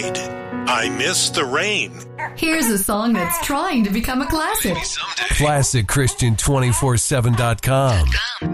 outside. I miss the rain. Here's a song that's trying to become a classic. ClassicChristian247.com.